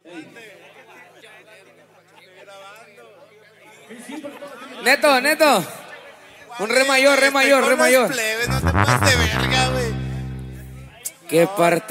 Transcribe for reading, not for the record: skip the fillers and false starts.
Neto. Un re mayor. Plebes, no te pases de verga, güey. ¿Qué parte?